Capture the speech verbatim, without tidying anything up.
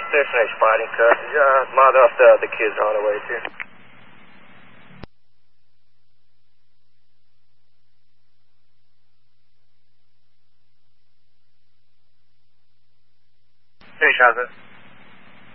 Destination fighting custody. Uh, my other, uh, the kids are on their way too. Finish, how's it?